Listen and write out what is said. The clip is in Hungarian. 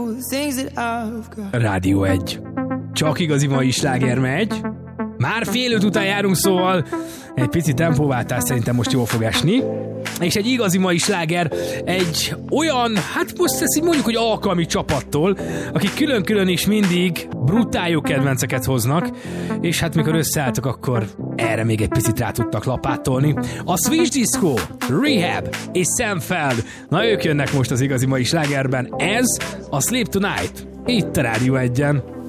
Rádió 1. Csak igazi mai sláger megy. Már fél 5 után járunk, szóval egy pici tempóváltás szerintem most jól fog esni. És egy igazi mai sláger egy olyan, hát most ezt így mondjuk, hogy alkalmi csapattól, akik külön-külön is mindig brutál jó kedvenceket hoznak, és hát mikor összeálltak, akkor erre még egy picit rá tudtak lapátolni. A Switch Disco, Rehab és Sam Feld. Na, ők jönnek most az igazi mai slágerben. Ez a Sleep Tonight. Itt a Rádió 1-en.